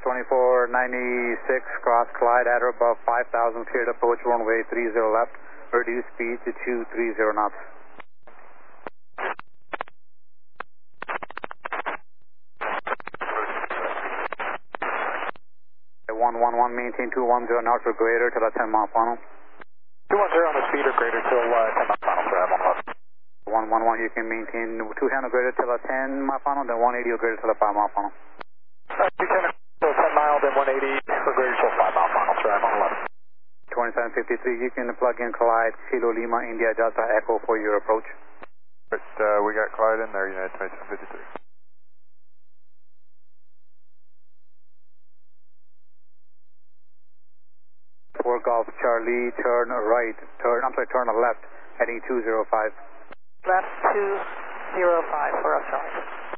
2496, cross Clyde, at or above 5,000, cleared approach runway 30 left, reduce speed to 230 knots. 111, maintain 210 knots or greater till the 10 mile final. 210 on the speed or greater till 10 mile final, sir, I'm on 111, you can maintain 210 or greater till the 10 mile final, then 180 or greater till the 5 mile final. 210 till 10 mile, then 180 or greater till 5 mile final, sir, I'm on 11. 2753, you can plug in Clyde, Kilo Lima, India, Delta Echo for your approach. But we got Clyde in there, United 2753. For Golf Charlie, turn left, heading 205. Left 205 for us, Charlie.